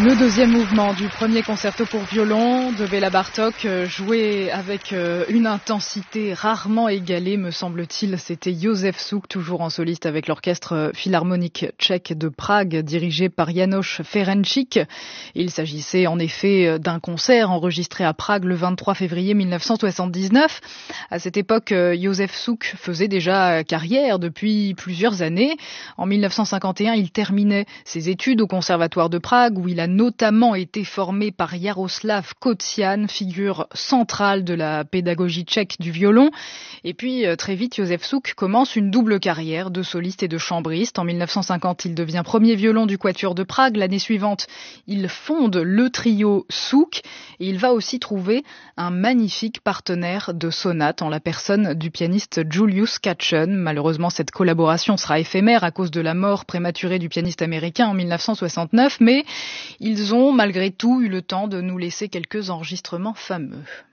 Le deuxième mouvement du premier concerto pour violon de Béla Bartók, joué avec une intensité rarement égalée, me semble-t-il. C'était Józef Suk, toujours en soliste avec l'orchestre philharmonique tchèque de Prague, dirigé par János Ferencsik. Il s'agissait en effet d'un concert enregistré à Prague le 23 février 1979. À cette époque, Józef Suk faisait déjà carrière depuis plusieurs années. En 1951, il terminait ses études au conservatoire de Prague, où il a notamment été formé par Jaroslav Kocian, figure centrale de la pédagogie tchèque du violon. Et puis, très vite, Józef Suk commence une double carrière de soliste et de chambriste. En 1950, il devient premier violon du Quatuor de Prague. L'année suivante, il fonde le trio Suk et il va aussi trouver un magnifique partenaire de sonate en la personne du pianiste Julius Katchen. Malheureusement, cette collaboration sera éphémère à cause de la mort prématurée du pianiste américain en 1969, mais ils ont malgré tout eu le temps de nous laisser quelques enregistrements fameux.